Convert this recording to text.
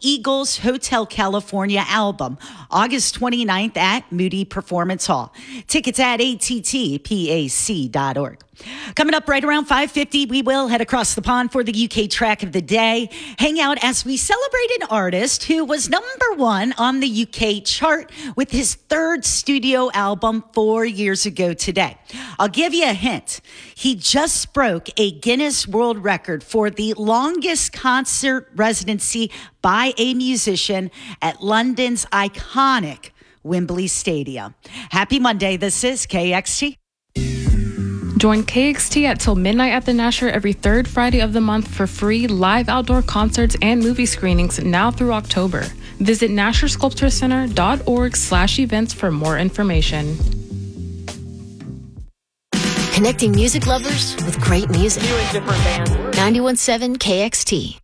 Eagles Hotel California album, August 29th at Moody Performance Hall. Tickets at attpac.org. Coming up right around 5:50, we will head across the pond for the UK track of the day. Hang out as we celebrate an artist who was #1 on the UK chart with his third studio album 4 years ago today. I'll give you a hint. He just broke a Guinness World Record for the longest concert residency by a musician at London's iconic Wembley Stadium. Happy Monday. This is KXT. Join KXT at till midnight at the Nasher every third Friday of the month for free live outdoor concerts and movie screenings now through October. Visit NasherSculptureCenter.org/events for more information. Connecting music lovers with great music. 91.7 KXT.